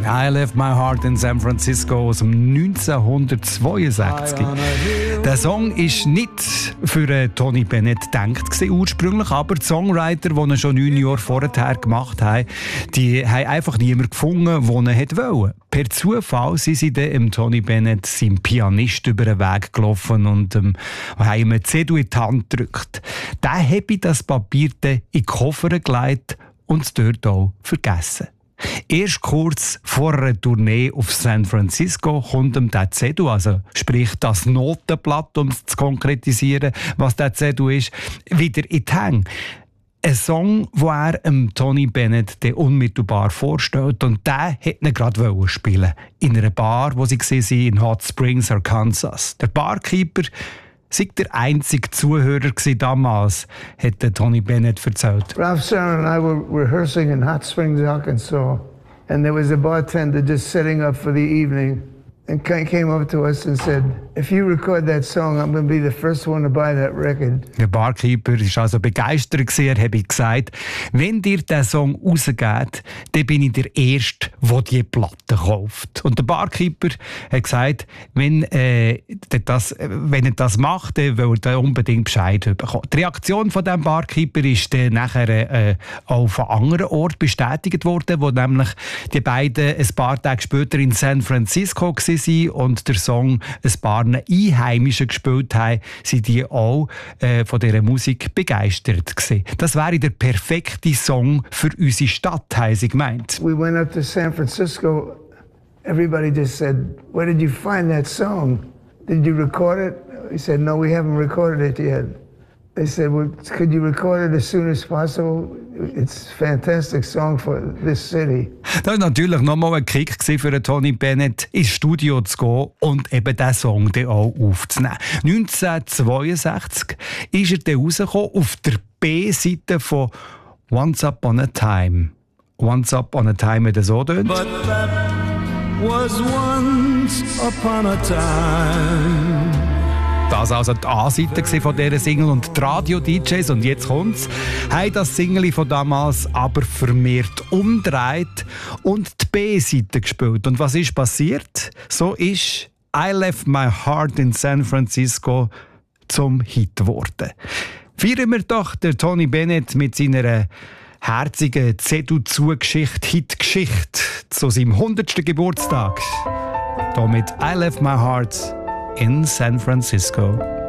I Left My Heart in San Francisco aus dem 1962. Der Song ist nicht für Tony Bennett gedacht ursprünglich, aber die Songwriter, die ihn schon 9 Jahre vorher gemacht haben, die haben einfach niemanden gefunden, der ihn wollte. Per Zufall sind sie dann Tony Bennett, seinem Pianist, über den Weg gelaufen und haben ihm eine CD in die Hand gedrückt. Der habe das Papier dann in den Koffer gelegt und es dort auch vergessen. Erst kurz vor einer Tournee auf San Francisco kommt ihm der Zettel, also sprich das Notenblatt, um es zu konkretisieren, was der Zettel ist, wieder in die Hände. Ein Song, den er Tony Bennett unmittelbar vorstellt, und der wollte ihn gerade spielen. In einer Bar, wo sie waren, in Hot Springs, Arkansas. Der Barkeeper sei der einzige Zuhörer damals, hat Tony Bennett erzählt. Ralph Sharon and I were rehearsing in Hot Springs, Arkansas, and there was a bartender just setting up for the evening, and came up to us and said, "If you record that song, I'm going to be the first one to buy that record." Der Barkeeper war also begeistert. Er habe gesagt, wenn dir dieser Song rausgeht, dann bin ich der Erste, der diese Platte kauft. Und der Barkeeper hat gesagt, wenn er das macht, dann will er unbedingt Bescheid bekommen. Die Reaktion von diesem Barkeeper ist dann nachher auch von anderen Orten bestätigt worden, wo nämlich die beiden ein paar Tage später in San Francisco waren und der Song ein paar Einheimischen gespielt haben, sind die auch von dieser Musik begeistert gewesen. Das wäre der perfekte Song für unsere Stadt, haben sie gemeint. We went up to San Francisco. Everybody just said, "Where did you find that song? Did you record it?" We said, "No, we haven't recorded it yet." They said, "Well, could you record it as soon as possible? It's a fantastic song for this city." Das war natürlich nochmal ein Kick für Tony Bennett, ins Studio zu gehen und eben diesen Song dann auch aufzunehmen. 1962 ist er dann rausgekommen auf der B-Seite von «Once Upon a Time». «Once Upon a Time» hat er so tönt. But that was once upon a time. Das war also die A-Seite von dieser Single, und die Radio-DJs, und jetzt kommt's, haben das Single von damals aber vermehrt umgedreht und die B-Seite gespielt. Und was ist passiert? So ist «I Left My Heart in San Francisco» zum Hit geworden. Feiern wir doch den Tony Bennett mit seiner herzigen Zedu-Zu-Geschichte, Hit-Geschichte zu seinem 100. Geburtstag. Hier mit «I Left My Heart in San Francisco».